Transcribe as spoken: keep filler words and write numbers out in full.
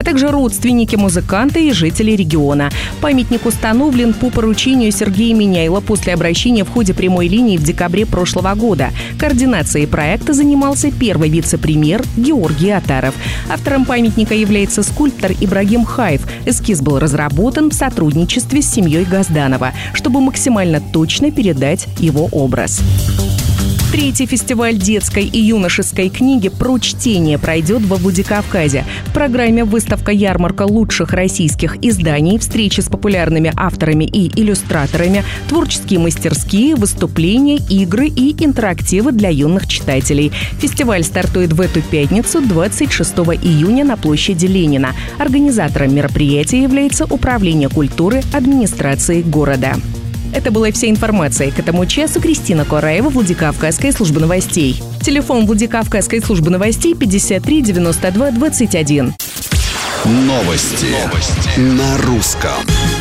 также родственники музыканта и жители региона. Памятник установлен по поручению Сергея Меняйла после обращения в ходе прямой линии в декабре прошлого года. Координацией проекта занимался первый вице-премьер Георгий Атаров. Автором памятника является скульптор Ибрагим Хаев. Эскиз был разработан в сотрудничестве с семьей Газданова, чтобы максимально точно передать его образ. Третий фестиваль детской и юношеской книги «Про чтение» пройдет во Владикавказе. В программе выставка-ярмарка лучших российских изданий, встречи с популярными авторами и иллюстраторами, творческие мастерские, выступления, игры и интерактивы для юных читателей. Фестиваль стартует в эту пятницу, двадцать шестого июня, на площади Ленина. Организатором мероприятия является Управление культуры администрации города. Это была вся информация к этому часу. Кристина Кораева, Владикавказская служба новостей. Телефон Владикавказской службы новостей пятьдесят три девяносто два двадцать один. Новости, Новости. На русском.